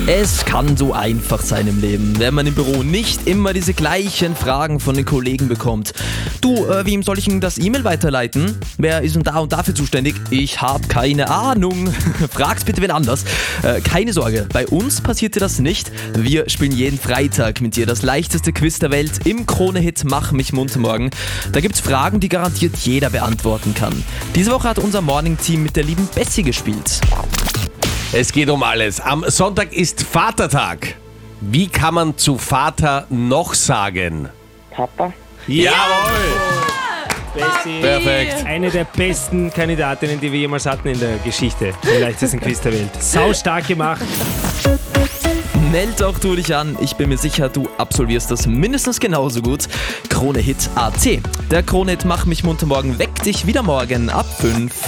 Es kann so einfach sein im Leben, wenn man im Büro nicht immer diese gleichen Fragen von den Kollegen bekommt. Du, wem soll ich denn das E-Mail weiterleiten? Wer ist denn da und dafür zuständig? Ich habe keine Ahnung. Frag's bitte wen anders. Keine Sorge, bei uns passiert dir das nicht. Wir spielen jeden Freitag mit dir das leichteste Quiz der Welt im Krone-Hit Mach mich munter morgen. Da gibt's Fragen, die garantiert jeder beantworten kann. Diese Woche hat unser Morning-Team mit der lieben Bessie gespielt. Es geht um alles. Am Sonntag ist Vatertag. Wie kann man zu Vater noch sagen? Papa. Jawohl! Bessie. Perfekt. Eine der besten Kandidatinnen, die wir jemals hatten in der Geschichte. Im leichtesten Quiz der Welt. Sau stark gemacht. Meld auch du dich an. Ich bin mir sicher, du absolvierst das mindestens genauso gut. Krone-Hit AT. Der Krone-Hit Mach mich munter morgen weckt dich wieder morgen ab 5.